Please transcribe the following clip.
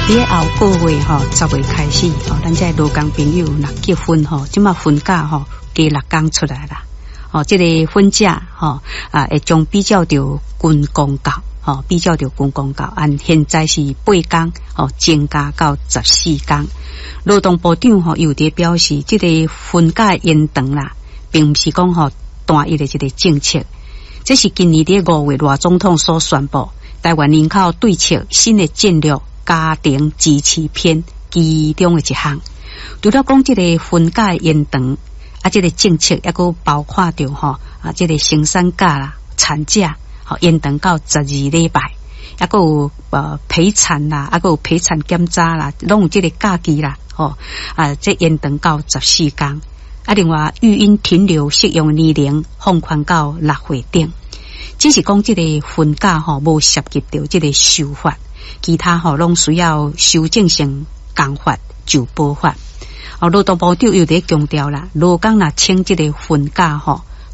伫后个月10月开始咱这劳工朋友若结婚即马婚假加6天出来啦。这个婚假会将比较着军公教比较着军公教，按现在是8天增加到14天。劳动部长又伫表示，这个婚假延长啦，并不是讲单一的这个政策，这是今年伫5月赖总统所宣布台湾人口对策新的战略家庭支持篇其中的一项。除了讲这个婚假延长这个政策也佫包括着这个生产假啦、产假延长到12礼拜，也佫有陪产啦，也佫有陪产检查啦，拢有这个假期啦，这延长到14天。另外育婴停留适用年龄放宽到6岁顶。只是讲这个婚假无涉及到这个修法，其他拢需要修正成公法就保法。劳动部长又在强调啦，劳工若请这个婚假